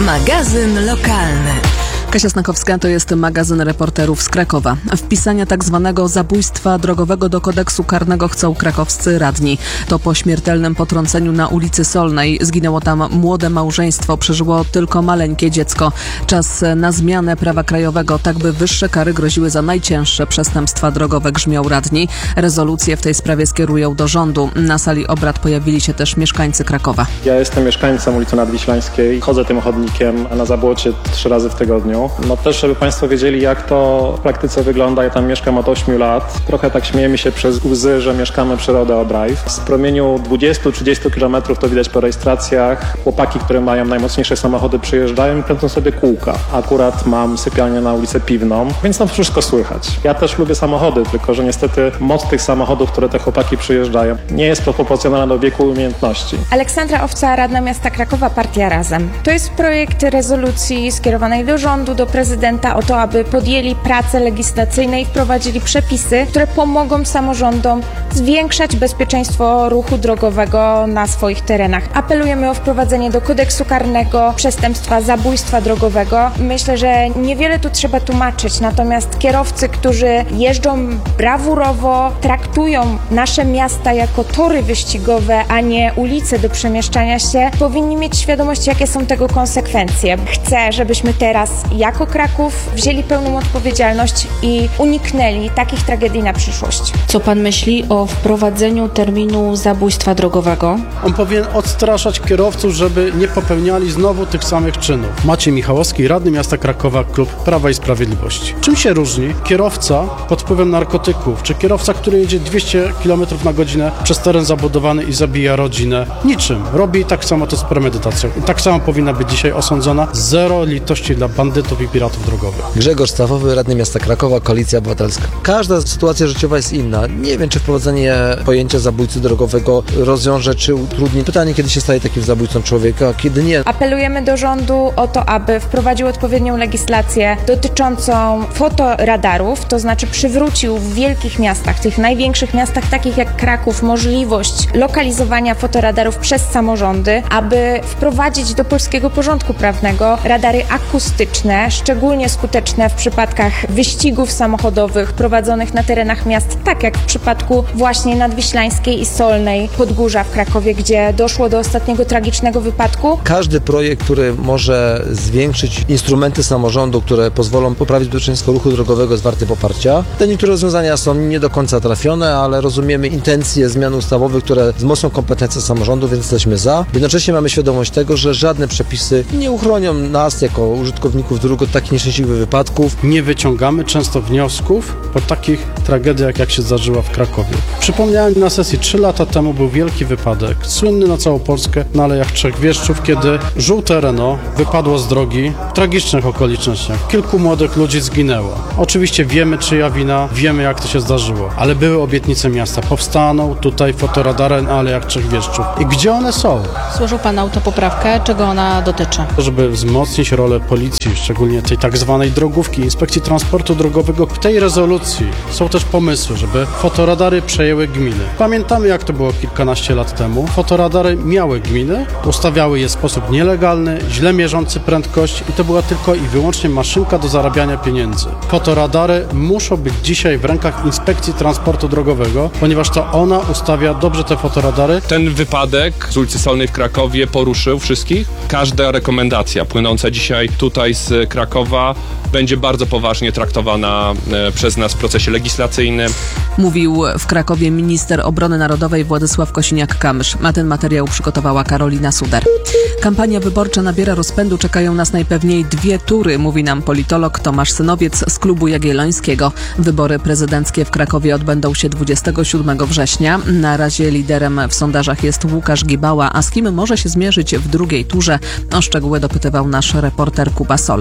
Magazyn lokalny. Kasia Snakowska, to jest magazyn reporterów z Krakowa. Wpisania tzw. zabójstwa drogowego do kodeksu karnego chcą krakowscy radni. To po śmiertelnym potrąceniu na ulicy Solnej. Zginęło tam młode małżeństwo, przeżyło tylko maleńkie dziecko. Czas na zmianę prawa krajowego, tak by wyższe kary groziły za najcięższe przestępstwa drogowe, grzmią radni. Rezolucje w tej sprawie skierują do rządu. Na sali obrad pojawili się też mieszkańcy Krakowa. Ja jestem mieszkańcem ulicy Nadwiślańskiej. Chodzę tym chodnikiem na Zabłocie 3 razy w tygodniu. No też, żeby Państwo wiedzieli, jak to w praktyce wygląda. Ja tam mieszkam od 8 lat. Trochę tak śmiejemy się przez łzy, że mieszkamy przy Rodeo Drive. W promieniu 20-30 km to widać po rejestracjach. Chłopaki, które mają najmocniejsze samochody, przyjeżdżają i kręcą sobie kółka. Akurat mam sypialnię na ulicę Piwną, więc tam wszystko słychać. Ja też lubię samochody, tylko że niestety moc tych samochodów, które te chłopaki przyjeżdżają, nie jest proporcjonalna do wieku i umiejętności. Aleksandra Owca, radna miasta Krakowa, Partia Razem. To jest projekt rezolucji skierowanej do rządu, do prezydenta o to, aby podjęli prace legislacyjne i wprowadzili przepisy, które pomogą samorządom zwiększać bezpieczeństwo ruchu drogowego na swoich terenach. Apelujemy o wprowadzenie do kodeksu karnego przestępstwa zabójstwa drogowego. Myślę, że niewiele tu trzeba tłumaczyć, natomiast kierowcy, którzy jeżdżą brawurowo, traktują nasze miasta jako tory wyścigowe, a nie ulice do przemieszczania się, powinni mieć świadomość, jakie są tego konsekwencje. Chcę, żebyśmy teraz jako Kraków wzięli pełną odpowiedzialność i uniknęli takich tragedii na przyszłość. Co pan myśli o wprowadzeniu terminu zabójstwa drogowego? On powinien odstraszać kierowców, żeby nie popełniali znowu tych samych czynów. Maciej Michałowski, radny miasta Krakowa, klub Prawa i Sprawiedliwości. Czym się różni kierowca pod wpływem narkotyków, czy kierowca, który jedzie 200 km na godzinę przez teren zabudowany i zabija rodzinę? Niczym. Robi tak samo to z premedytacją. I tak samo powinna być dzisiaj osądzona. Zero litości dla bandytów i piratów drogowych. Grzegorz Stawowy, radny miasta Krakowa, Koalicja Obywatelska. Każda sytuacja życiowa jest inna. Nie wiem, czy wprowadzenie pojęcia zabójcy drogowego rozwiąże, czy utrudni. Pytanie, kiedy się staje takim zabójcą człowieka, a kiedy nie. Apelujemy do rządu o to, aby wprowadził odpowiednią legislację dotyczącą fotoradarów, to znaczy przywrócił w wielkich miastach, tych największych miastach, takich jak Kraków, możliwość lokalizowania fotoradarów przez samorządy, aby wprowadzić do polskiego porządku prawnego radary akustyczne, szczególnie skuteczne w przypadkach wyścigów samochodowych prowadzonych na terenach miast, tak jak w przypadku właśnie Nadwiślańskiej i Solnej Podgórza w Krakowie, gdzie doszło do ostatniego tragicznego wypadku. Każdy projekt, który może zwiększyć instrumenty samorządu, które pozwolą poprawić bezpieczeństwo ruchu drogowego, jest warty poparcia. Te niektóre rozwiązania są nie do końca trafione, ale rozumiemy intencje zmian ustawowych, które wzmocnią kompetencje samorządu, więc jesteśmy za. Jednocześnie mamy świadomość tego, że żadne przepisy nie uchronią nas jako użytkowników dróg od takich nieszczęśliwych wypadków. Nie wyciągamy często wniosków po takich tragediach, jak się zdarzyła w Krakowie. Przypomniałem, na sesji 3 lata temu był wielki wypadek, słynny na całą Polskę, na Alejach Trzech Wieszczów, kiedy żółte Renault wypadło z drogi w tragicznych okolicznościach. Kilku młodych ludzi zginęło. Oczywiście wiemy, czyja wina, wiemy, jak to się zdarzyło, ale były obietnice miasta. Powstaną tutaj fotoradary na Alejach Trzech Wieszczów. I gdzie one są? Złożył pan autopoprawkę. Czego ona dotyczy? Żeby wzmocnić rolę policji, szczególnie tej tak zwanej drogówki, Inspekcji Transportu Drogowego. W tej rezolucji są też pomysły, żeby fotoradary przejęły gminy. Pamiętamy, jak to było kilkanaście lat temu. Fotoradary miały gminy, ustawiały je w sposób nielegalny, źle mierzący prędkość i to była tylko i wyłącznie maszynka do zarabiania pieniędzy. Fotoradary muszą być dzisiaj w rękach Inspekcji Transportu Drogowego, ponieważ to ona ustawia dobrze te fotoradary. Ten wypadek z ulicy Solnej w Krakowie poruszył wszystkich. Każda rekomendacja płynąca dzisiaj tutaj z Krakowa będzie bardzo poważnie traktowana przez nas w procesie legislacyjnym. Mówił w Krakowie minister obrony narodowej Władysław Kosiniak-Kamysz. A ten materiał przygotowała Karolina Suder. Kampania wyborcza nabiera rozpędu. Czekają nas najpewniej 2 tury, mówi nam politolog Tomasz Synowiec z Klubu Jagiellońskiego. Wybory prezydenckie w Krakowie odbędą się 27 września. Na razie liderem w sondażach jest Łukasz Gibała, a z kim może się zmierzyć w drugiej turze? O szczegóły dopytywał nasz reporter Kuba Solarz.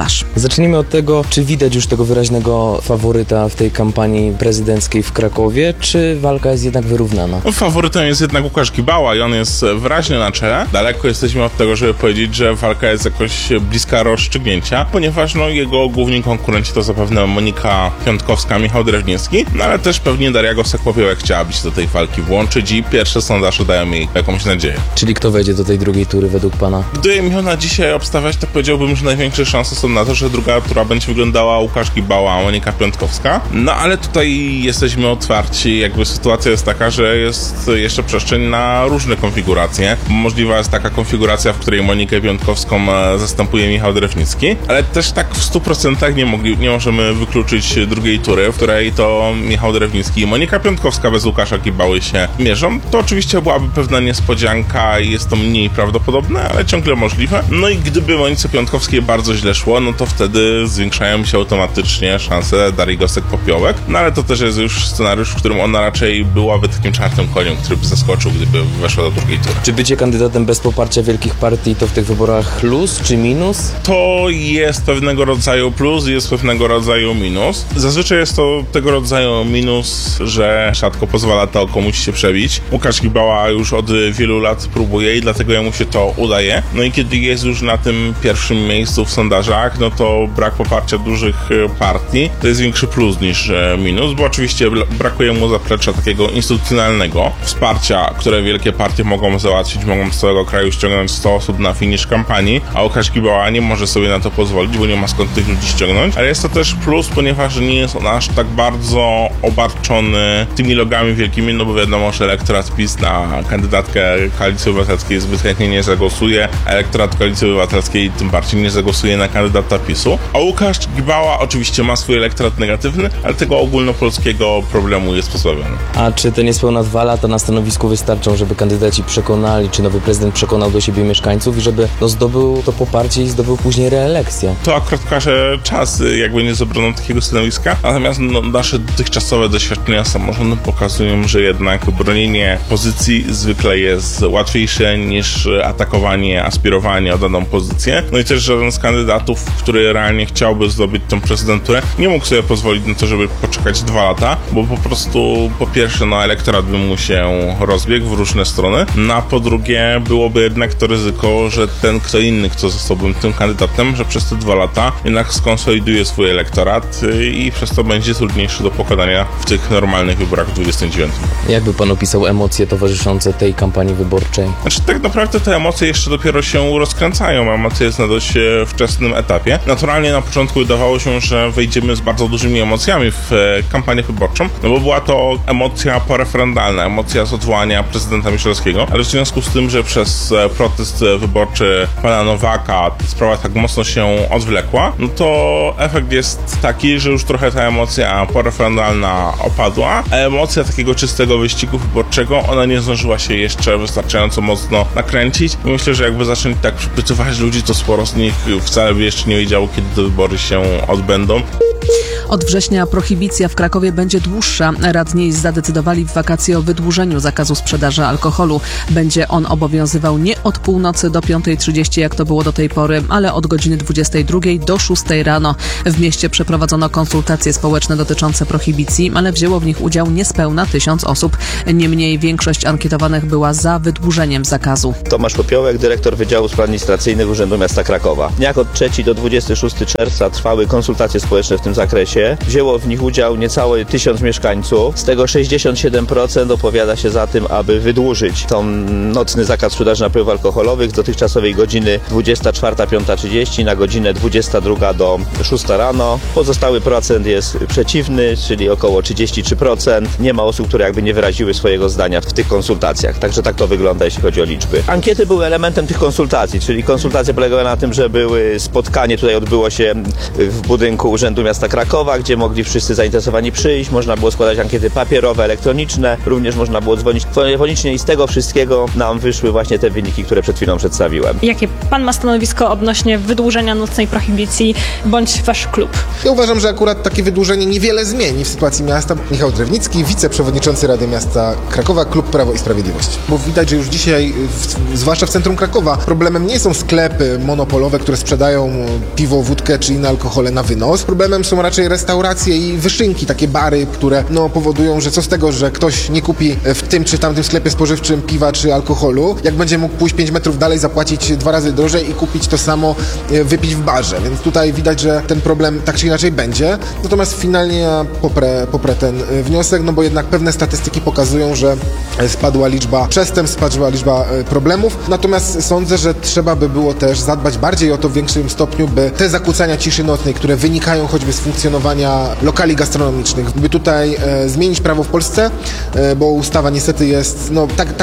Tomasz. Zacznijmy od tego, czy widać już tego wyraźnego faworyta w tej kampanii prezydenckiej w Krakowie, czy walka jest jednak wyrównana? Faworytem jest jednak Łukasz Gibała i on jest wyraźnie na czele. Daleko jesteśmy od tego, żeby powiedzieć, że walka jest jakoś bliska rozstrzygnięcia, ponieważ jego główni konkurenci to zapewne Monika Piątkowska, Michał Drewniecki, ale też pewnie Daria Gosek-Popiołek chciałaby się do tej walki włączyć i pierwsze sondaże dają jej jakąś nadzieję. Czyli kto wejdzie do tej drugiej tury według pana? Gdybym miał na dzisiaj obstawiać, to powiedziałbym, że największe szanse są na to, że druga tura będzie wyglądała Łukasz Gibała, a Monika Piątkowska. Ale tutaj jesteśmy otwarci. Sytuacja jest taka, że jest jeszcze przestrzeń na różne konfiguracje. Możliwa jest taka konfiguracja, w której Monikę Piątkowską zastępuje Michał Drewnicki, ale też tak w 100% nie możemy wykluczyć drugiej tury, w której to Michał Drewnicki i Monika Piątkowska bez Łukasza Gibały się mierzą. To oczywiście byłaby pewna niespodzianka i jest to mniej prawdopodobne, ale ciągle możliwe. I gdyby Monice Piątkowskiej bardzo źle szło, to wtedy zwiększają się automatycznie szanse Darii Gosek-Popiołek, ale to też jest już scenariusz, w którym ona raczej byłaby takim czarnym koniem, który by zaskoczył, gdyby weszła do drugiej tury. Czy bycie kandydatem bez poparcia wielkich partii to w tych wyborach plus czy minus? To jest pewnego rodzaju plus i jest pewnego rodzaju minus. Zazwyczaj jest to tego rodzaju minus, że rzadko pozwala to komuś się przebić. Łukasz Gibała już od wielu lat próbuje i dlatego jemu się to udaje. I kiedy jest już na tym pierwszym miejscu w sondażach, to brak poparcia dużych partii to jest większy plus niż minus, bo oczywiście brakuje mu zaplecza takiego instytucjonalnego wsparcia, które wielkie partie mogą załatwić, mogą z całego kraju ściągnąć 100 osób na finisz kampanii, a Łukasz Gibała nie może sobie na to pozwolić, bo nie ma skąd tych ludzi ściągnąć, ale jest to też plus, ponieważ nie jest on aż tak bardzo obarczony tymi logami wielkimi, bo wiadomo, że elektorat PiS na kandydatkę Koalicji Obywatelskiej zbyt chętnie nie zagłosuje, a elektorat Koalicji Obywatelskiej tym bardziej nie zagłosuje na kandydata PiS-u. A Łukasz Gibała oczywiście ma swój elektorat negatywny, ale tego ogólnopolskiego problemu jest pozbawiony. A czy te niespełna 2 lata na stanowisku wystarczą, żeby kandydaci przekonali, czy nowy prezydent przekonał do siebie mieszkańców i żeby zdobył to poparcie i zdobył później reelekcję? To akurat każe czas, nie z obroną takiego stanowiska, natomiast nasze dotychczasowe doświadczenia samorządu pokazują, że jednak bronienie pozycji zwykle jest łatwiejsze niż atakowanie, aspirowanie o daną pozycję. I też żaden z kandydatów, który realnie chciałby zdobyć tę prezydenturę, nie mógł sobie pozwolić na to, żeby poczekać 2 lata, bo po prostu po pierwsze elektorat by mu się rozbiegł w różne strony, a po drugie byłoby jednak to ryzyko, że ten kto inny, kto zostałby tym kandydatem, że przez te 2 lata jednak skonsoliduje swój elektorat i przez to będzie trudniejszy do pokonania w tych normalnych wyborach w 29. Jak by pan opisał emocje towarzyszące tej kampanii wyborczej? Tak naprawdę te emocje jeszcze dopiero się rozkręcają. Emocje jest na dość wczesnym etapie. Naturalnie na początku wydawało się, że wejdziemy z bardzo dużymi emocjami w kampanię wyborczą, bo była to emocja poreferendalna, emocja z odwołania prezydenta Miszalskiego, ale w związku z tym, że przez protest wyborczy pana Nowaka sprawa tak mocno się odwlekła, to efekt jest taki, że już trochę ta emocja poreferendalna opadła, a emocja takiego czystego wyścigu wyborczego, ona nie zdążyła się jeszcze wystarczająco mocno nakręcić. Myślę, że jakby zacząć tak przypytywać ludzi, to sporo z nich wcale by jeszcze nie wiedziało, kiedy te wybory się odbędą. Od września prohibicja w Krakowie będzie dłuższa. Radni zadecydowali w wakacje o wydłużeniu zakazu sprzedaży alkoholu. Będzie on obowiązywał nie od północy do 5:30, jak to było do tej pory, ale od godziny 22 do 6 rano. W mieście przeprowadzono konsultacje społeczne dotyczące prohibicji, ale wzięło w nich udział niespełna 1000 osób. Niemniej większość ankietowanych była za wydłużeniem zakazu. Tomasz Popiołek, dyrektor Wydziału Spraw Administracyjnych Urzędu Miasta Krakowa. Jak od 3 do 26 czerwca trwały konsultacje społeczne w tym zakresie. Wzięło w nich udział niecałe 1000 mieszkańców. Z tego 67% opowiada się za tym, aby wydłużyć nocny zakaz sprzedaży napojów alkoholowych z dotychczasowej godziny 24:30 na godzinę 22 do 6 rano. Pozostały procent jest przeciwny, czyli około 33%. Nie ma osób, które nie wyraziły swojego zdania w tych konsultacjach. Także tak to wygląda, jeśli chodzi o liczby. Ankiety były elementem tych konsultacji, czyli konsultacje polegały na tym, że były spotkanie, tutaj odbyło się w budynku Urzędu Miasta Krakowa, Krakowa, gdzie mogli wszyscy zainteresowani przyjść, można było składać ankiety papierowe, elektroniczne, również można było dzwonić telefonicznie i z tego wszystkiego nam wyszły właśnie te wyniki, które przed chwilą przedstawiłem. Jakie pan ma stanowisko odnośnie wydłużenia nocnej prohibicji bądź wasz klub? Ja uważam, że akurat takie wydłużenie niewiele zmieni w sytuacji miasta. Michał Drewnicki, wiceprzewodniczący Rady Miasta Krakowa, Klub Prawo i Sprawiedliwość. Bo widać, że już dzisiaj, zwłaszcza w centrum Krakowa, problemem nie są sklepy monopolowe, które sprzedają piwo, wódkę czy inne alkohole na wynos. Problemem są raczej restauracje i wyszynki, takie bary, które powodują, że co z tego, że ktoś nie kupi w tym czy tamtym sklepie spożywczym piwa czy alkoholu, jak będzie mógł pójść 5 metrów dalej, zapłacić 2 razy drożej i kupić to samo, wypić w barze. Więc tutaj widać, że ten problem tak czy inaczej będzie. Natomiast finalnie ja poprę ten wniosek, bo jednak pewne statystyki pokazują, że spadła liczba przestępstw, spadła liczba problemów. Natomiast sądzę, że trzeba by było też zadbać bardziej o to w większym stopniu, by te zakłócania ciszy nocnej, które wynikają choćby z funkcjonowania lokali gastronomicznych, by tutaj zmienić prawo w Polsce, bo ustawa niestety jest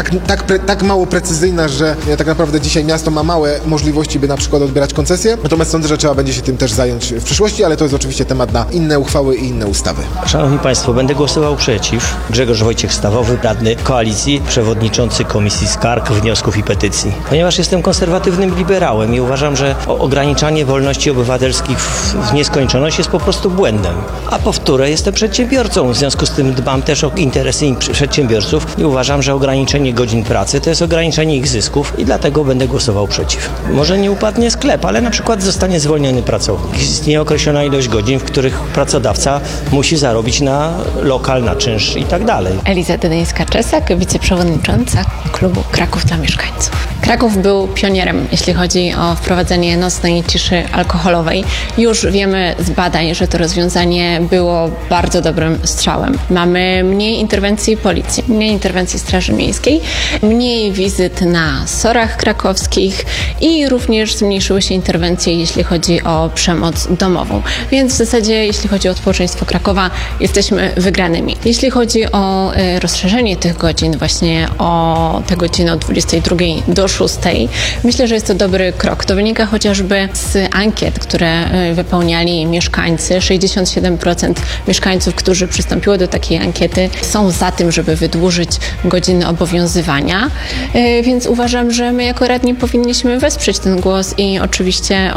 tak mało precyzyjna, że tak naprawdę dzisiaj miasto ma małe możliwości, by na przykład odbierać koncesje. Natomiast sądzę, że trzeba będzie się tym też zająć w przyszłości, ale to jest oczywiście temat na inne uchwały i inne ustawy. Szanowni Państwo, będę głosował przeciw. Grzegorz Wojciech-Stawowy, radny Koalicji, przewodniczący Komisji Skarg, Wniosków i Petycji. Ponieważ jestem konserwatywnym liberałem i uważam, że ograniczanie wolności obywatelskich w nieskończoność jest po prostu błędem. A po wtóre, jestem przedsiębiorcą, w związku z tym dbam też o interesy przedsiębiorców i uważam, że ograniczenie godzin pracy to jest ograniczenie ich zysków i dlatego będę głosował przeciw. Może nie upadnie sklep, ale na przykład zostanie zwolniony pracownik. Jest nieokreślona ilość godzin, w których pracodawca musi zarobić na lokal, na czynsz i tak dalej. Eliza Dydyńska-Czesak, wiceprzewodnicząca klubu Kraków dla mieszkańców. Kraków był pionierem, jeśli chodzi o wprowadzenie nocnej ciszy alkoholowej. Już wiemy z badań, że to rozwiązanie było bardzo dobrym strzałem. Mamy mniej interwencji policji, mniej interwencji Straży Miejskiej, mniej wizyt na SOR-ach krakowskich i również zmniejszyły się interwencje, jeśli chodzi o przemoc domową. Więc w zasadzie, jeśli chodzi o społeczeństwo Krakowa, jesteśmy wygranymi. Jeśli chodzi o rozszerzenie tych godzin, właśnie o te godziny od 22 do 6, myślę, że jest to dobry krok. To wynika chociażby z ankiet, które wypełniali mieszkańcy. 67% mieszkańców, którzy przystąpiło do takiej ankiety, są za tym, żeby wydłużyć godziny obowiązywania. Więc uważam, że my jako radni powinniśmy wesprzeć ten głos i oczywiście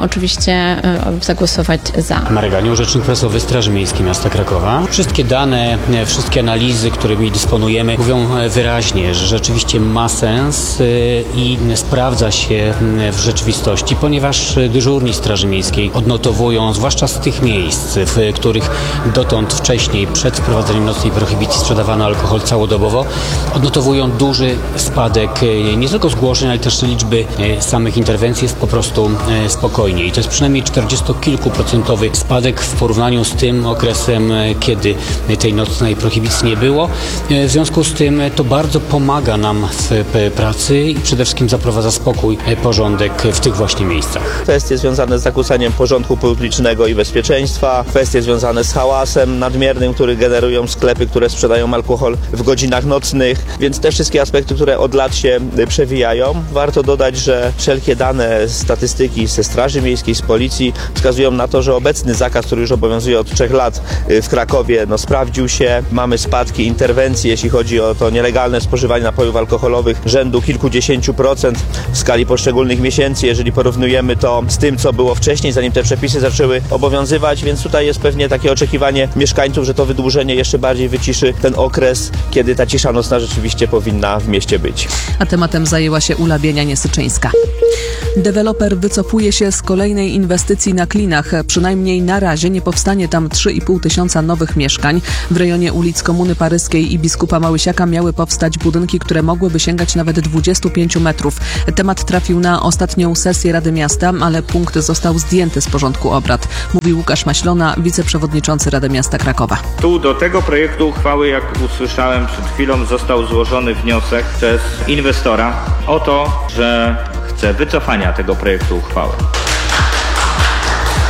zagłosować za. Marek Ganiu, rzecznik prasowy Straży Miejskiej Miasta Krakowa. Wszystkie dane, wszystkie analizy, którymi dysponujemy, mówią wyraźnie, że rzeczywiście ma sens i sprawdza się w rzeczywistości, ponieważ dyżurni Straży Miejskiej odnotowują, zwłaszcza z tych miejsc, w których dotąd wcześniej, przed wprowadzeniem nocnej prohibicji sprzedawano alkohol całodobowo, odnotowują duży spadek nie tylko zgłoszeń, ale też liczby samych interwencji jest po prostu spokojniej. I to jest przynajmniej 40-kilkuprocentowy spadek w porównaniu z tym okresem, kiedy tej nocnej prohibicji nie było. W związku z tym to bardzo pomaga nam w pracy i przede wszystkim zaprowadza spokój, porządek w tych właśnie miejscach. Kwestie związane z zakłócaniem porządku publicznego i bezpieczeństwa, kwestie związane z hałasem nadmiernym, który generują sklepy, które sprzedają alkohol w godzinach nocnych, więc te wszystkie aspekty, które od lat się przewijają. Warto dodać, że wszelkie dane, statystyki ze Straży Miejskiej, z Policji wskazują na to, że obecny zakaz, który już obowiązuje od 3 lat w Krakowie, sprawdził się. Mamy spadki interwencji, jeśli chodzi o to nielegalne spożywanie napojów alkoholowych rzędu kilkudziesięciu procent w skali poszczególnych miesięcy, jeżeli porównujemy to z tym, co było wcześniej, zanim te przepisy zaczęły obowiązywać, więc tutaj jest pewnie takie oczekiwanie mieszkańców, że to wydłużenie jeszcze bardziej wyciszy ten okres, kiedy ta cisza nocna rzeczywiście powinna w mieście być. A tematem zajęła się Ula Bienianie-Syczyńska. Deweloper wycofuje się z kolejnej inwestycji na Klinach. Przynajmniej na razie nie powstanie tam 3,5 tysiąca nowych mieszkań. W rejonie ulic Komuny Paryskiej i Biskupa Małysiaka miały powstać budynki, które mogłyby sięgać nawet 25 metrów. Temat trafił na ostatnią sesję Rady Miasta, ale punkt został zdjęty z porządku obrad. Mówi Łukasz Maślona, wiceprzewodniczący Rady Miasta Krakowa. Tu do tego projektu uchwały, jak usłyszałem przed chwilą, został złożony wniosek przez inwestora o to, że chce wycofania tego projektu uchwały.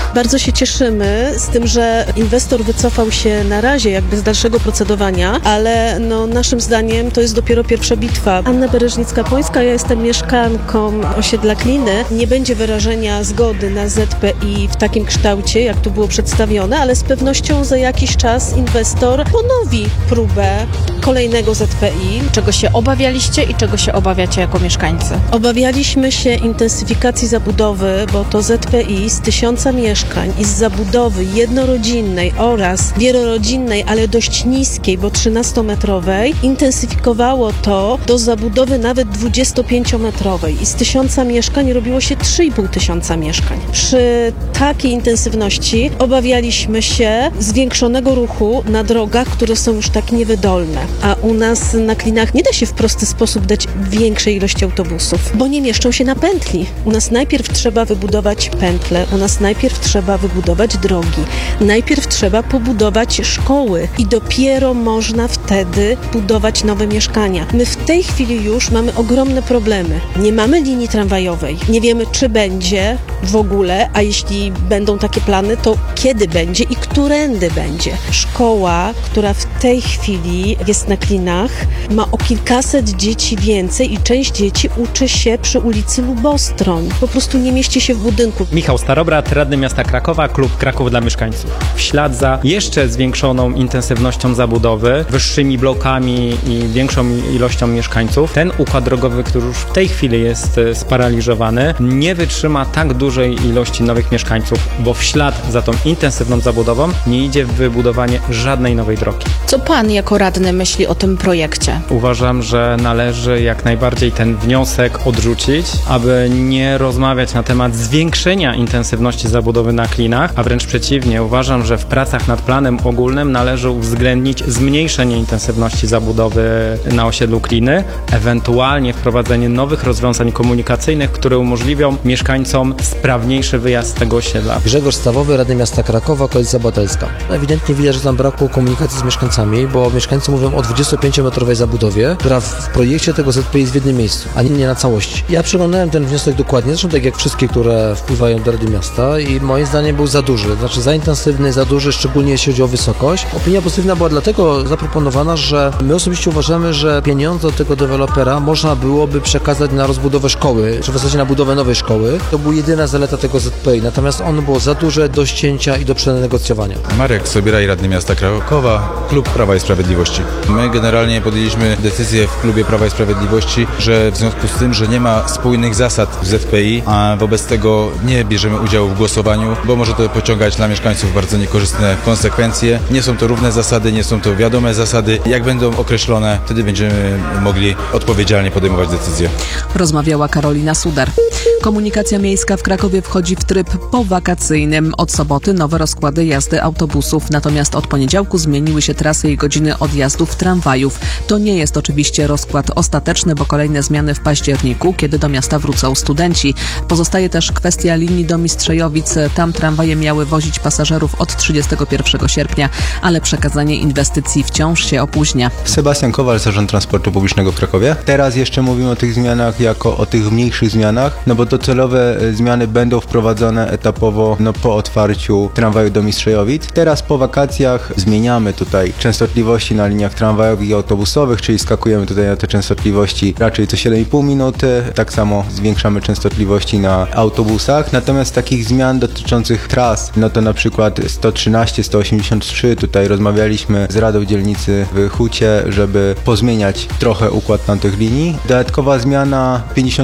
Bardzo się cieszymy z tym, że inwestor wycofał się na razie jakby z dalszego procedowania, ale naszym zdaniem to jest dopiero pierwsza bitwa. Anna Bereżnicka-Pońska, ja jestem mieszkanką osiedla Kliny. Nie będzie wyrażenia zgody na ZPI w takim kształcie, jak tu było przedstawione, ale z pewnością za jakiś czas inwestor ponowi próbę kolejnego ZPI. Czego się obawialiście i czego się obawiacie jako mieszkańcy? Obawialiśmy się intensyfikacji zabudowy, bo to ZPI z 1000 mieszkań i z zabudowy jednorodzinnej oraz wielorodzinnej, ale dość niskiej, bo 13-metrowej, intensyfikowało to do zabudowy nawet 25-metrowej i z 1000 mieszkań robiło się 3500 mieszkań. Przy takiej intensywności obawialiśmy się zwiększonego ruchu na drogach, które są już tak niewydolne, a u nas na Klinach nie da się w prosty sposób dać większej ilości autobusów, bo nie mieszczą się na pętli. U nas najpierw trzeba wybudować pętle, u nas najpierw trzeba wybudować drogi, najpierw trzeba pobudować szkoły i dopiero można wtedy budować nowe mieszkania. My w tej chwili już mamy ogromne problemy. Nie mamy linii tramwajowej. Nie wiemy, czy będzie w ogóle, a jeśli będą takie plany, to kiedy będzie i którędy będzie. Szkoła, która w tej chwili jest na Klinach, ma o kilkaset dzieci więcej i część dzieci uczy się przy ulicy Lubostron. Po prostu nie mieści się w budynku. Michał Starobrat, radny miasta Krakowa, klub Kraków dla mieszkańców. W ślad za jeszcze zwiększoną intensywnością zabudowy, wyższymi blokami i większą ilością mieszkańców, ten układ drogowy, który już w tej chwili jest sparaliżowany, nie wytrzyma tak dużej ilości nowych mieszkańców, bo w ślad za tą intensywną zabudową nie idzie wybudowanie żadnej nowej drogi. Co pan jako radny myśli o tym projekcie? Uważam, że należy jak najbardziej ten wniosek odrzucić, aby nie rozmawiać na temat zwiększenia intensywności zabudowy na Klinach, a wręcz przeciwnie, uważam, że w pracach nad planem ogólnym należy uwzględnić zmniejszenie intensywności zabudowy na osiedlu Kliny, ewentualnie wprowadzenie nowych rozwiązań komunikacyjnych, które umożliwią mieszkańcom sprawniejszy wyjazd z tego osiedla. Grzegorz Stawowy, radny miasta Krakowa, Koalicja Obywatelska. Ewidentnie widać, że tam brakło komunikacji z mieszkańcami, bo mieszkańcy mówią o 25-metrowej zabudowie, która w projekcie tego ZPI jest w jednym miejscu, a nie na całości. Ja przeglądałem ten wniosek dokładnie, zresztą tak jak wszystkie, które wpływają do Rady Miasta i moim zdaniem był za duży, znaczy za intensywny, za duży, szczególnie jeśli chodzi o wysokość. Opinia pozytywna była dlatego zaproponowana, że my osobiście uważamy, że pieniądze od tego dewelopera można byłoby przekazać na rozbudowę szkoły, czy w zasadzie na budowę nowej szkoły. To była jedyna zaleta tego ZPI, natomiast ono było za duże do ścięcia i do przenegocjowania. Marek Sobieraj, radny miasta Krakowa, klub Prawa i Sprawiedliwości. My generalnie podjęliśmy decyzję w klubie Prawa i Sprawiedliwości, że w związku z tym, że nie ma spójnych zasad w ZPI, a wobec tego nie bierzemy udziału w głosowaniu, bo może to pociągać dla mieszkańców bardzo niekorzystne konsekwencje. Nie są to równe zasady, nie są to wiadome zasady. Jak będą określone, wtedy będziemy mogli odpowiedzialnie podejmować decyzje. Rozmawiała Karolina Suder. Komunikacja miejska w Krakowie wchodzi w tryb powakacyjnym. Od soboty nowe rozkłady jazdy autobusów, natomiast od poniedziałku zmieniły się trasy i godziny odjazdów tramwajów. To nie jest oczywiście rozkład ostateczny, bo kolejne zmiany w październiku, kiedy do miasta wrócą studenci. Pozostaje też kwestia linii do Mistrzejowic. Tam tramwaje miały wozić pasażerów od 31 sierpnia, ale przekazanie inwestycji wciąż się opóźnia. Sebastian Kowal, Zarząd Transportu Publicznego w Krakowie. Teraz jeszcze mówimy o tych zmianach jako o tych mniejszych zmianach, bo docelowe zmiany będą wprowadzone etapowo po otwarciu tramwaju do Mistrzejowic. Teraz po wakacjach zmieniamy tutaj częstotliwości na liniach tramwajowych i autobusowych, czyli skakujemy tutaj na te częstotliwości raczej co 7,5 minuty. Tak samo zwiększamy częstotliwości na autobusach. Natomiast takich zmian dotyczących tras, to na przykład 113, 183, tutaj rozmawialiśmy z Radą Dzielnicy w Hucie, żeby pozmieniać trochę układ tamtych linii. Dodatkowa zmiana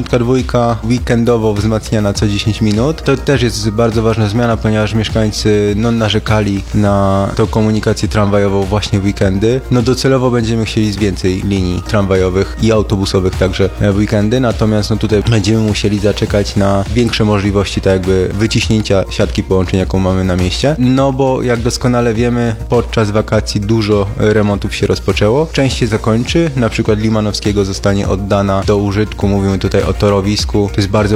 52 weekendowo wzmacniana co 10 minut. To też jest bardzo ważna zmiana, ponieważ mieszkańcy narzekali na tą komunikację tramwajową właśnie w weekendy. Docelowo będziemy chcieli z więcej linii tramwajowych i autobusowych także w weekendy, natomiast tutaj będziemy musieli zaczekać na większe możliwości tak jakby wyciśnięcia siatki połączeń, jaką mamy na mieście. Bo jak doskonale wiemy, podczas wakacji dużo remontów się rozpoczęło. Część się zakończy, na przykład Limanowskiego zostanie oddana do użytku. Mówimy tutaj o torowisku. To jest bardzo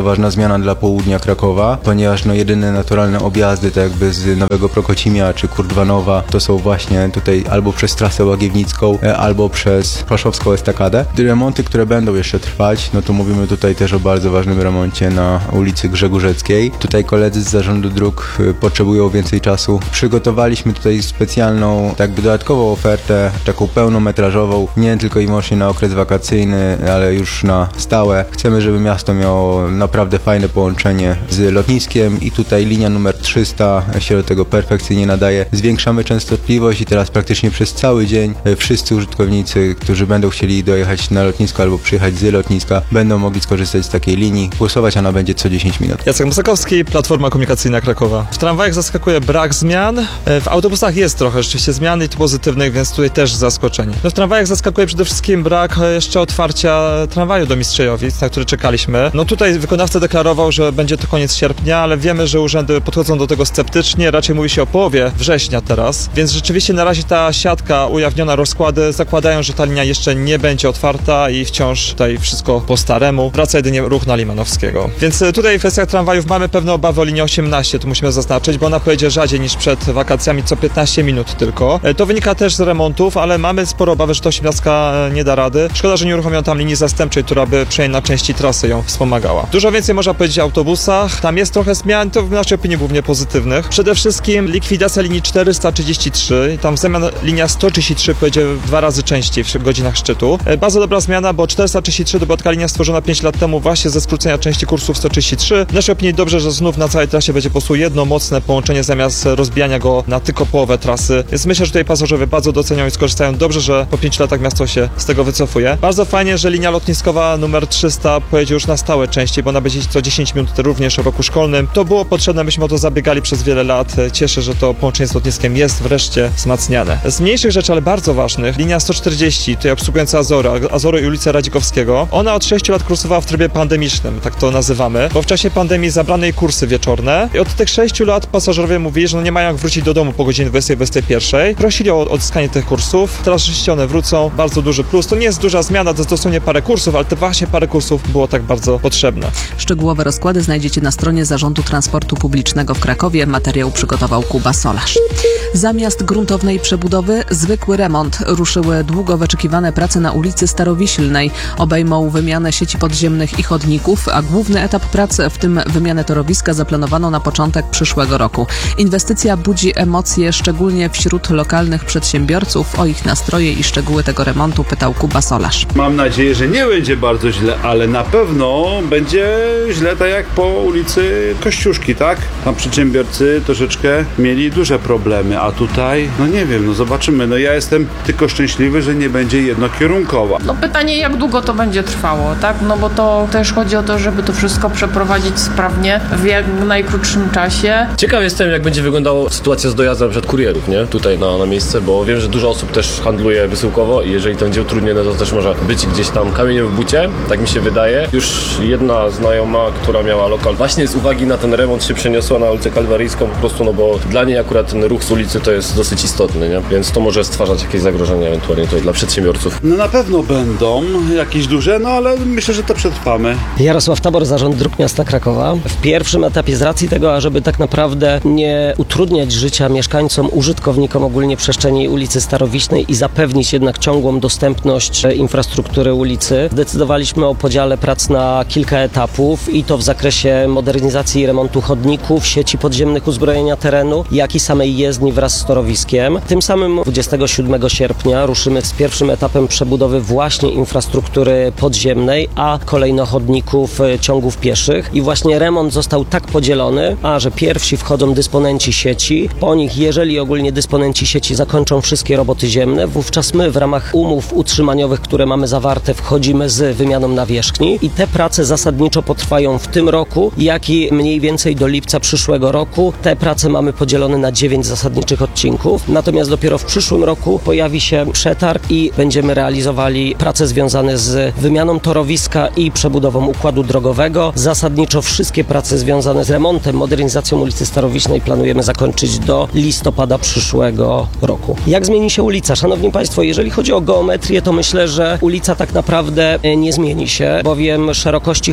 ważna zmiana dla południa Krakowa, ponieważ jedyne naturalne objazdy tak jakby z Nowego Prokocimia czy Kurdwanowa to są właśnie tutaj albo przez trasę Łagiewnicką, albo przez Płaszowską Estakadę. Remonty, które będą jeszcze trwać, to mówimy tutaj też o bardzo ważnym remoncie na ulicy Grzegórzeckiej. Tutaj koledzy z Zarządu Dróg potrzebują więcej czasu. Przygotowaliśmy tutaj specjalną, dodatkową ofertę, taką pełnometrażową, nie tylko i wyłącznie na okres wakacyjny, ale już na stałe. Chcemy, żeby miasto miało naprawdę fajne połączenie z lotniskiem i tutaj linia numer 300 się do tego perfekcyjnie nadaje. Zwiększamy częstotliwość i teraz praktycznie przez cały dzień wszyscy użytkownicy, którzy będą chcieli dojechać na lotnisko albo przyjechać z lotniska, będą mogli skorzystać z takiej linii. Głosować ona będzie co 10 minut. Jacek Musakowski, Platforma Komunikacyjna Krakowa. W tramwajach zaskakuje brak zmian. W autobusach jest trochę rzeczywiście zmian i to pozytywnych, więc tutaj też zaskoczenie. W tramwajach zaskakuje przede wszystkim brak jeszcze otwarcia tramwaju do Mistrzejowic, na który czekaliśmy. Tutaj wykonawca deklarował, że będzie to koniec sierpnia, ale wiemy, że urzędy podchodzą do tego sceptycznie. Raczej mówi się o połowie września teraz, więc rzeczywiście na razie ta siatka, ujawniona rozkłady zakładają, że ta linia jeszcze nie będzie otwarta i wciąż tutaj wszystko po staremu. Wraca jedynie ruch na Limanowskiego. Więc tutaj w kwestiach tramwajów mamy pewne obawy o linię 18, tu musimy zaznaczyć, bo ona pojedzie rzadziej niż przed wakacjami, co 15 minut tylko. To wynika też z remontów, ale mamy sporo obawy, że to 18 nie da rady. Szkoda, że nie uruchomiono tam linii zastępczej, która by przynajmniej na części trasy ją wspomagała. Dużo więcej można powiedzieć o autobusach. Tam jest trochę zmian, to w naszej opinii głównie pozytywnych. Przede wszystkim likwidacja linii 433. Tam w zamian linia 133 pojedzie 2 razy częściej w godzinach szczytu. Bardzo dobra zmiana, bo 433 to była taka linia stworzona 5 lat temu właśnie ze skrócenia części kursów 133. W naszej opinii dobrze, że znów na całej trasie będzie po prostu jedno mocne połączenie zamiast rozbijania go na tylko połowę trasy. Więc myślę, że tutaj pasażerowie bardzo docenią i skorzystają. Dobrze, że po 5 latach miasto się z tego wycofuje. Bardzo fajnie, że linia lotniskowa numer 300 pojedzie już na stałe częściej, bo ona będzie co 10 minut również w roku szkolnym. To było potrzebne, myśmy o to zabiegali przez wiele lat. Cieszę, że to połączenie z lotniskiem jest wreszcie wzmacniane. Z mniejszych rzeczy, ale bardzo ważnych, linia 140, tutaj obsługująca Azory i ulicę Radzikowskiego, ona od 6 lat kursowała w trybie pandemicznym, tak to nazywamy, bo w czasie pandemii zabrano jej kursy wieczorne i od tych 6 lat pasażerowie mówili, że nie mają jak wrócić do domu po godzinie 20-21. Prosili o odzyskanie tych kursów, teraz rzeczywiście one wrócą, bardzo duży plus. To nie jest duża zmiana, to jest dosłownie parę kursów, ale te właśnie parę kursów było tak bardzo potrzebne. Szczegółowe rozkłady znajdziecie na stronie Zarządu Transportu Publicznego w Krakowie. Materiał przygotował Kuba Solarz. Zamiast gruntownej przebudowy, zwykły remont. Ruszyły długo wyczekiwane prace na ulicy Starowiślnej. Obejmą wymianę sieci podziemnych i chodników, a główny etap prac, w tym wymianę torowiska, zaplanowano na początek przyszłego roku. Inwestycja budzi emocje szczególnie wśród lokalnych przedsiębiorców. O ich nastroje i szczegóły tego remontu pytał Kuba Solarz. Mam nadzieję, że nie będzie bardzo źle, ale na pewno będzie źle tak jak po ulicy Kościuszki, tak? Tam przedsiębiorcy troszeczkę mieli duże problemy, a tutaj, nie wiem, zobaczymy. Ja jestem tylko szczęśliwy, że nie będzie jednokierunkowa. Pytanie, jak długo to będzie trwało, tak? Bo to też chodzi o to, żeby to wszystko przeprowadzić sprawnie w jak najkrótszym czasie. Ciekaw jestem, jak będzie wyglądała sytuacja z dojazdem na przykład kurierów, nie? Tutaj na miejsce, bo wiem, że dużo osób też handluje wysyłkowo i jeżeli to będzie utrudnione, to też może być gdzieś tam kamieniem w bucie, tak mi się wydaje. Już jedna znajoma, która miała lokal, właśnie z uwagi na ten remont się przeniosła na ulicę Kalwaryjską po prostu, bo dla niej akurat ten ruch z ulicy to jest dosyć istotny, nie? Więc to może stwarzać jakieś zagrożenia ewentualnie tutaj dla przedsiębiorców. Na pewno będą jakieś duże, ale myślę, że to przetrwamy. Jarosław Tabor, Zarząd Dróg Miasta Krakowa. W pierwszym etapie z racji tego, ażeby tak naprawdę nie utrudniać życia mieszkańcom, użytkownikom ogólnie przestrzeni ulicy Starowiślnej i zapewnić jednak ciągłą dostępność infrastruktury ulicy, zdecydowaliśmy o podziale prac na kilka etapów i to w zakresie modernizacji i remontu chodników, sieci podziemnych uzbrojenia terenu, jak i samej jezdni wraz z torowiskiem. Tym samym 27 sierpnia ruszymy z pierwszym etapem przebudowy właśnie infrastruktury podziemnej, a kolejno chodników, ciągów pieszych. I właśnie remont został tak podzielony, że pierwsi wchodzą dysponenci sieci, po nich, jeżeli ogólnie dysponenci sieci zakończą wszystkie roboty ziemne, wówczas my w ramach umów utrzymaniowych, które mamy zawarte, wchodzimy z wymianą nawierzchni i te prace zasadniczo potrwają w tym roku, jak i mniej więcej do lipca przyszłego roku. Te prace mamy podzielone na 9 zasadniczych odcinków, natomiast dopiero w przyszłym roku pojawi się przetarg i będziemy realizowali prace związane z wymianą torowiska i przebudową układu drogowego. Zasadniczo wszystkie prace związane z remontem, modernizacją ulicy Starowiślnej planujemy zakończyć do listopada przyszłego roku. Jak zmieni się ulica? Szanowni Państwo, jeżeli chodzi o geometrię, to myślę, że ulica tak naprawdę nie zmieni się, bowiem szerokości chodników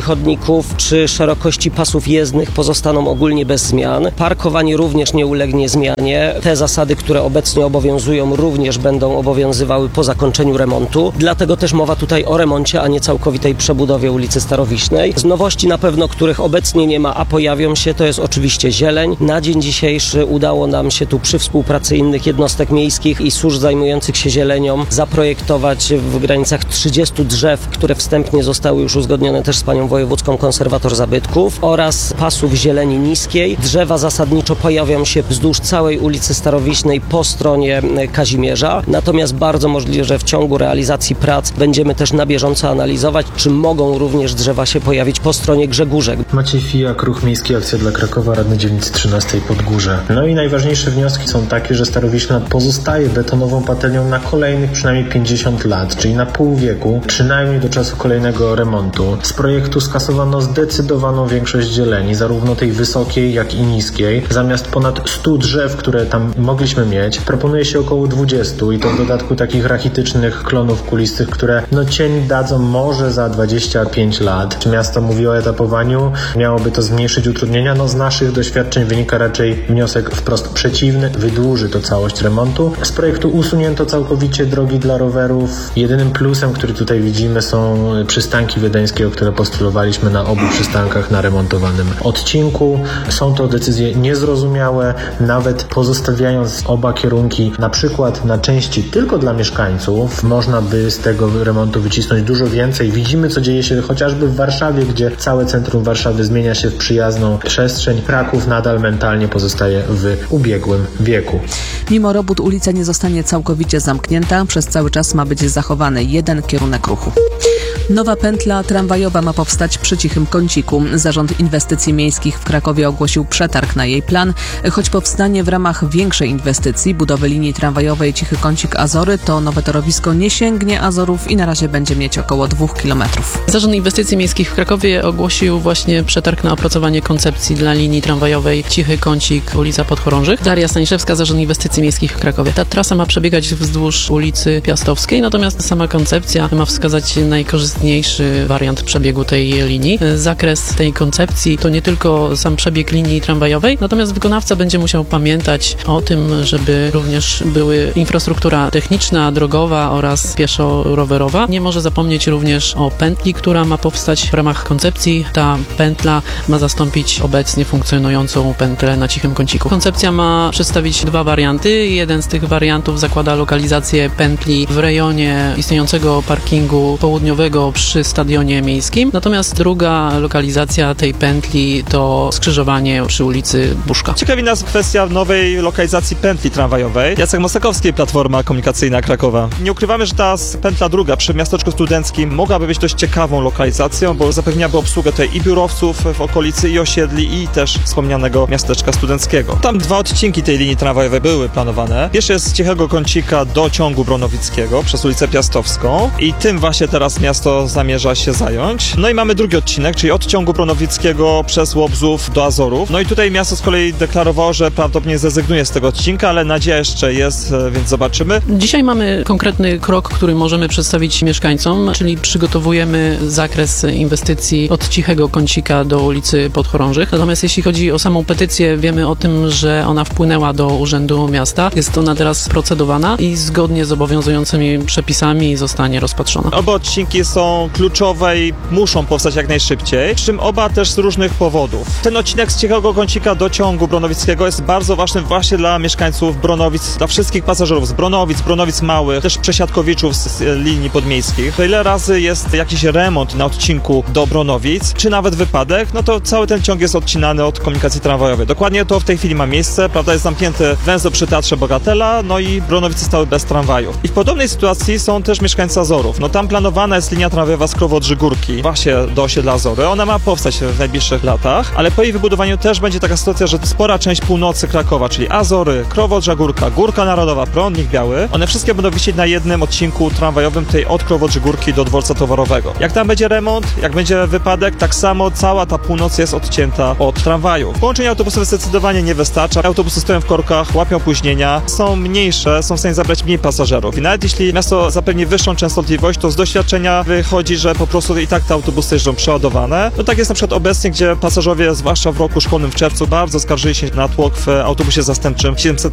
chodników czy szerokości pasów jezdnych pozostaną ogólnie bez zmian. Parkowanie również nie ulegnie zmianie. Te zasady, które obecnie obowiązują, również będą obowiązywały po zakończeniu remontu. Dlatego też mowa tutaj o remoncie, a nie całkowitej przebudowie ulicy Starowiśnej. Z nowości na pewno, których obecnie nie ma, a pojawią się, to jest oczywiście zieleń. Na dzień dzisiejszy udało nam się tu przy współpracy innych jednostek miejskich i służb zajmujących się zielenią zaprojektować w granicach 30 drzew, które wstępnie zostały już uzgodnione też z panią wojewódzką konserwator zabytków, oraz pasów zieleni niskiej. Drzewa zasadniczo pojawią się wzdłuż całej ulicy Starowiśnej po stronie Kazimierza. Natomiast bardzo możliwe, że w ciągu realizacji prac będziemy też na bieżąco analizować, czy mogą również drzewa się pojawić po stronie Grzegórzek. Maciej Fijak, Ruch Miejski, Akcja dla Krakowa, radny dzielnicy 13 Podgórze. No i najważniejsze wnioski są takie, że Starowiśna pozostaje betonową patelnią na kolejnych przynajmniej 50 lat, czyli na pół wieku, przynajmniej do czasu kolejnego remontu. Z projektu skasowano zdecydowaną większość zieleni, zarówno tej wysokiej, jak i niskiej. Zamiast ponad 100 drzew, które tam mogliśmy mieć, proponuje się około 20 i to w dodatku takich rachitycznych klonów kulistych, które cień dadzą może za 25 lat. Czy miasto mówi o etapowaniu? Miałoby to zmniejszyć utrudnienia? Z naszych doświadczeń wynika raczej wniosek wprost przeciwny. Wydłuży to całość remontu. Z projektu usunięto całkowicie drogi dla rowerów. Jedynym plusem, który tutaj widzimy, są przystanki wiedeńskie, o które postulowaliśmy na obu przystankach na remontowanym odcinku. Są to decyzje niezrozumiałe, nawet pozostawiając oba kierunki na przykład na części tylko dla mieszkańców, można by z tego remontu wycisnąć dużo więcej. Widzimy, co dzieje się chociażby w Warszawie, gdzie całe centrum Warszawy zmienia się w przyjazną przestrzeń. Kraków nadal mentalnie pozostaje w ubiegłym wieku. Mimo robót ulica nie zostanie całkowicie zamknięta. Przez cały czas ma być zachowany jeden kierunek ruchu. Nowa pętla tramwajowa ma powstać przy Cichym Kąciku. Zarząd Inwestycji Miejskich w Krakowie ogłosił przetarg na jej plan. Choć powstanie w ramach większej inwestycji budowy linii tramwajowej Cichy Kącik-Azory, to nowe torowisko nie sięgnie Azorów i na razie będzie mieć około 2 kilometrów. Zarząd Inwestycji Miejskich w Krakowie ogłosił właśnie przetarg na opracowanie koncepcji dla linii tramwajowej Cichy Kącik, ulica Podchorążych. Daria Staniszewska, Zarząd Inwestycji Miejskich w Krakowie. Ta trasa ma przebiegać wzdłuż ulicy Piastowskiej, natomiast sama koncepcja ma wskazać najkorzystniejszy wariant przebiegu tej linii. Zakres tej koncepcji to nie tylko sam przebieg linii tramwajowej, natomiast wykonawca będzie musiał pamiętać o tym, żeby również były infrastruktura techniczna, drogowa oraz pieszo-rowerowa. Nie może zapomnieć również o pętli, która ma powstać w ramach koncepcji. Ta pętla ma zastąpić obecnie funkcjonującą pętlę na Cichym Kąciku. Koncepcja ma przedstawić 2 warianty. Jeden z tych wariantów zakłada lokalizację pętli w rejonie istniejącego parkingu południowego przy stadionie miejskim. Natomiast druga lokalizacja tej pętli to skrzyżowanie przy ulicy Buszka. Ciekawi nas kwestia nowej lokalizacji pętli tramwajowej. Jacek Mosakowski, Platforma Komunikacyjna Krakowa. Nie ukrywamy, że ta pętla druga przy miasteczku studenckim mogłaby być dość ciekawą lokalizacją, bo zapewniałaby obsługę tutaj i biurowców w okolicy, i osiedli, i też wspomnianego miasteczka studenckiego. Tam 2 odcinki tej linii tramwajowej były planowane. Pierwszy jest z Cichego Kącika do ciągu Bronowickiego przez ulicę Piastowską i tym właśnie teraz miasto zamierza się zająć. No i mamy drugi odcinek, czyli od ciągu Bronowickiego przez Łobzów do Azorów. No i tutaj miasto z kolei deklarowało, że prawdopodobnie zrezygnuje z tego odcinka, ale nadzieja jeszcze jest, więc zobaczymy. Dzisiaj mamy konkretny krok, który możemy przedstawić mieszkańcom, czyli przygotowujemy zakres inwestycji od Cichego Kącika do ulicy Podchorążych. Natomiast jeśli chodzi o samą petycję, wiemy o tym, że ona wpłynęła do Urzędu Miasta. Jest ona teraz procedowana i zgodnie z obowiązującymi przepisami zostanie rozpatrzona. Oba odcinki są kluczowe i muszą powstać jak najszybciej, przy czym oba też z różnych powodów. Ten odcinek z Cichego Kącika do ciągu Bronowickiego jest bardzo ważny właśnie dla mieszkańców Bronowic, dla wszystkich pasażerów z Bronowic Małych, też przesiadkowiczów z linii podmiejskich. To ile razy jest jakiś remont na odcinku do Bronowic, czy nawet wypadek, no to cały ten ciąg jest odcinany od komunikacji tramwajowej. Dokładnie to w tej chwili ma miejsce, prawda, jest zamknięty węzeł przy Teatrze Bogatela, no i Bronowice stały bez tramwajów. I w podobnej sytuacji są też mieszkańcy Azorów. No tam planowana jest linia tramwajowa z Krowodrzy-Górki właśnie do osiedla Azory. Ona ma powstać w najbliższych latach, ale po jej wybudowaniu też będzie taka sytuacja, że spora część północy Krakowa, czyli Azory, Krowodrza Górka, Górka Narodowa, Prądnik Biały, one wszystkie będą wisieć na jednym odcinku tramwajowym, tej od Krowodrzy Górki do dworca towarowego. Jak tam będzie remont, jak będzie wypadek, tak samo cała ta północ jest odcięta od tramwaju. Połączenie autobusowe zdecydowanie nie wystarcza. Autobusy stoją w korkach, łapią opóźnienia, są mniejsze, są w stanie zabrać mniej pasażerów. I nawet jeśli miasto zapewni wyższą częstotliwość, to z doświadczenia której chodzi, że po prostu i tak te autobusy jeżdżą przeładowane. No tak jest na przykład obecnie, gdzie pasażerowie, zwłaszcza w roku szkolnym w czerwcu, bardzo skarżyli się na tłok w autobusie zastępczym 700